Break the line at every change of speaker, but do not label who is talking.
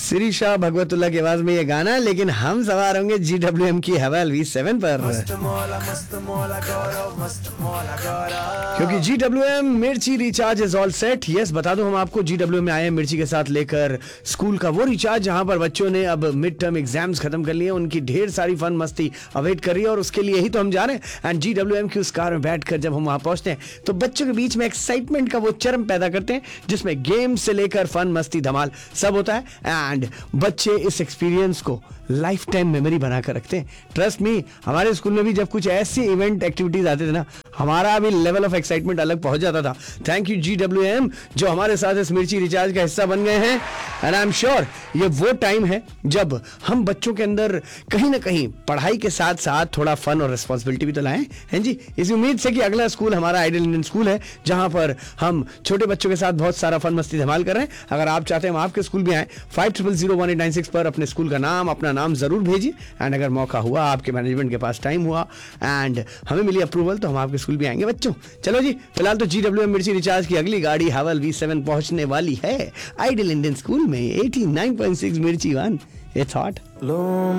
शिरीषा भगवतुल्ला की आवाज में ये गाना, लेकिन हम सवार होंगे GWM की हवेल V7 पर, क्योंकि GWM मिर्ची recharge is all set. Yes, बता दो हम आपको GWM में आए हैं मिर्ची के साथ लेकर स्कूल का वो रिचार्ज जहां पर बच्चों ने अब मिड टर्म एग्जाम्स खत्म कर लिए, उनकी ढेर सारी फन मस्ती अवेट कर रही है और उसके लिए ही तो हम जा रहे हैं। एंड GWM की उस कार में बैठकर जब हम वहां पहुंचते हैं तो बच्चों के बीच में एक्साइटमेंट का वो चरम पैदा करते हैं जिसमें गेम से लेकर फन मस्ती धमाल सब होता है। एंड बच्चे इस एक्सपीरियंस को लाइफ टाइम मेमोरी बनाकर रखते हैं। ट्रस्ट मी, हमारे स्कूल में भी जब कुछ ऐसे इवेंट एक्टिविटीज आते थे ना, हमारा भी लेवल ऑफ एक्साइटमेंट अलग पहुंच जाता था। थैंक यू GWM जो हमारे साथ इस मिर्ची रिचार्ज का हिस्सा बन गए हैं। एंड आई एम श्योर ये वो टाइम है जब हम बच्चों के अंदर कहीं ना कहीं पढ़ाई के साथ साथ थोड़ा फन और रिस्पॉन्सिबिलिटी भी तो लाएं, हैं जी। इस उम्मीद से कि अगला स्कूल हमारा आइडियल इंडियन स्कूल है जहां पर हम छोटे बच्चों के साथ बहुत सारा फन मस्ती धमाल कर रहे हैं। अगर आप चाहते हैं हम आपके स्कूल भी आए, 50001896 पर अपने स्कूल का नाम, अपना नाम जरूर भेजिए। एंड अगर मौका हुआ, आपके मैनेजमेंट के पास टाइम हुआ एंड हमें मिली अप्रूवल, तो हम आपके स्कूल भी आएंगे बच्चों। चलो जी, फिलहाल तो GWM मिर्ची रिचार्ज की अगली गाड़ी हवेल V7 पहुंचने वाली है आइडियल इंडियन स्कूल में 89.6 मिर्ची वन। It's hot.